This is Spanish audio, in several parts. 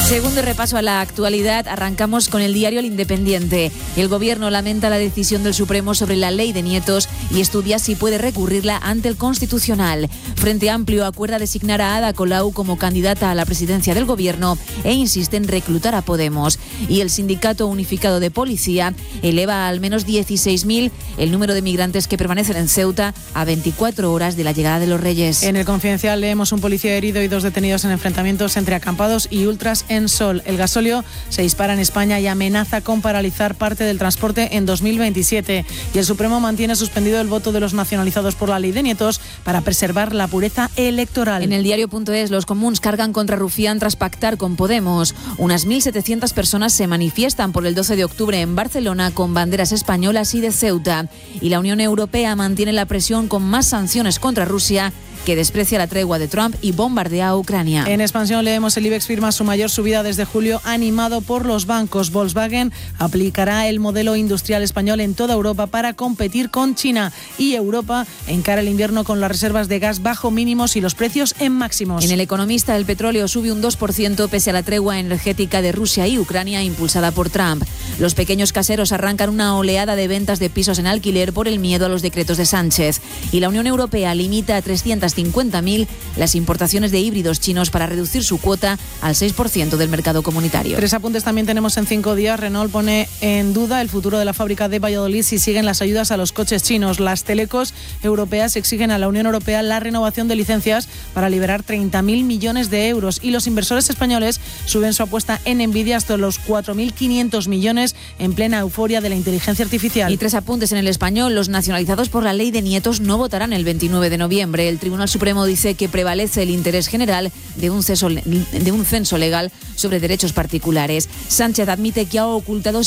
Segundo repaso a la actualidad, arrancamos con el diario El Independiente. El Gobierno lamenta la decisión del Supremo sobre la ley de nietos y estudia si puede recurrirla ante el Constitucional. Frente Amplio acuerda designar a Ada Colau como candidata a la presidencia del Gobierno e insiste en reclutar a Podemos. Y el Sindicato Unificado de Policía eleva a al menos 16.000 el número de migrantes que permanecen en Ceuta a 24 horas de la llegada de los Reyes. En El Confidencial leemos un policía herido y 2 detenidos en enfrentamientos entre acampados y ultras en Sol. El gasóleo se dispara en España y amenaza con paralizar parte del transporte en 2027. Y el Supremo mantiene suspendido el voto de los nacionalizados por la ley de nietos para preservar la pureza electoral. En el diario.es, los comuns cargan contra Rufián tras pactar con Podemos. Unas 1.700 personas se manifiestan por el 12 de octubre en Barcelona con banderas españolas y de Ceuta. Y la Unión Europea mantiene la presión con más sanciones contra Rusia, que desprecia la tregua de Trump y bombardea a Ucrania. En Expansión leemos: el IBEX firma su mayor subida desde julio, animado por los bancos. Volkswagen aplicará el modelo industrial español en toda Europa para competir con China. Y Europa encara el invierno con las reservas de gas bajo mínimos y los precios en máximos. En El Economista, el petróleo sube un 2% pese a la tregua energética de Rusia y Ucrania impulsada por Trump. Los pequeños caseros arrancan una oleada de ventas de pisos en alquiler por el miedo a los decretos de Sánchez. Y la Unión Europea limita a 350.000 las importaciones de híbridos chinos para reducir su cuota al 6% del mercado comunitario. 3 apuntes también tenemos en 5 días. Renault pone en duda el futuro de la fábrica de Valladolid si siguen las ayudas a los coches chinos. Las telecos europeas exigen a la Unión Europea la renovación de licencias para liberar 30.000 millones de euros. Y los inversores españoles suben su apuesta en Nvidia hasta los 4.500 millones en plena euforia de la inteligencia artificial. Y 3 apuntes en El Español. Los nacionalizados por la ley de nietos no votarán el 29 de noviembre. El Tribunal Supremo dice que prevalece el interés general de un censo legal sobre derechos particulares. Sánchez admite que ha ocultado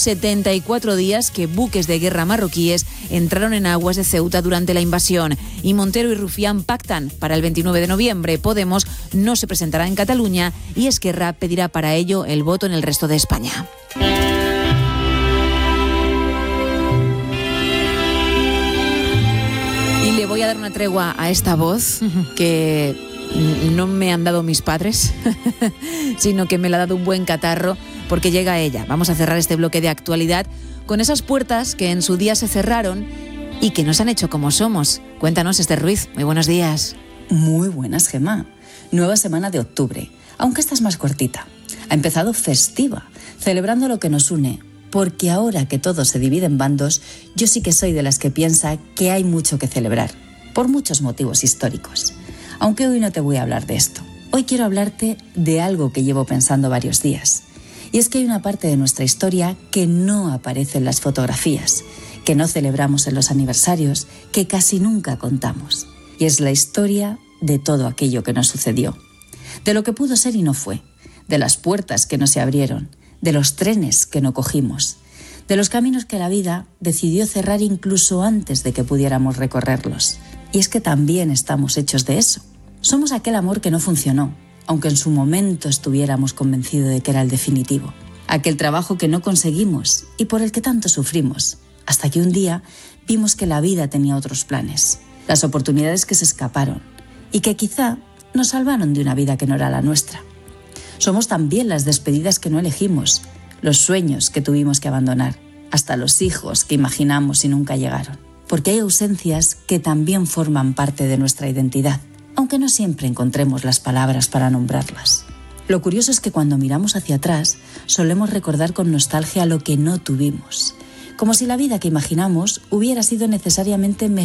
74 días que buques de guerra marroquíes entraron en aguas de Ceuta durante la invasión. Y Montero y Rufián pactan para el 29 de noviembre. Podemos no se presentará en Cataluña y Esquerra pedirá para ello el voto en el resto de España. Y le voy a dar una tregua a esta voz que no me han dado mis padres, sino que me la ha dado un buen catarro, porque llega ella. Vamos a cerrar este bloque de actualidad con esas puertas que en su día se cerraron y que nos han hecho como somos. Cuéntanos, Esther Ruiz. Muy buenos días. Muy buenas, Gemma. Nueva semana de octubre, aunque esta es más cortita. Ha empezado festiva, celebrando lo que nos une. Porque ahora que todo se divide en bandos, yo sí que soy de las que piensa que hay mucho que celebrar, por muchos motivos históricos. Aunque hoy no te voy a hablar de esto. Hoy quiero hablarte de algo que llevo pensando varios días. Y es que hay una parte de nuestra historia que no aparece en las fotografías, que no celebramos en los aniversarios, que casi nunca contamos. Y es la historia de todo aquello que nos sucedió. De lo que pudo ser y no fue. De las puertas que no se abrieron. De los trenes que no cogimos, de los caminos que la vida decidió cerrar incluso antes de que pudiéramos recorrerlos. Y es que también estamos hechos de eso. Somos aquel amor que no funcionó, aunque en su momento estuviéramos convencidos de que era el definitivo. Aquel trabajo que no conseguimos y por el que tanto sufrimos, hasta que un día vimos que la vida tenía otros planes. Las oportunidades que se escaparon y que quizá nos salvaron de una vida que no era la nuestra. Somos también las despedidas que no elegimos, los sueños que tuvimos que abandonar, hasta los hijos que imaginamos y nunca llegaron. Porque hay ausencias que también forman parte de nuestra identidad, aunque no siempre encontremos las palabras para nombrarlas. Lo curioso es que cuando miramos hacia atrás, solemos recordar con nostalgia lo que no tuvimos, como si la vida que imaginamos hubiera sido necesariamente mejor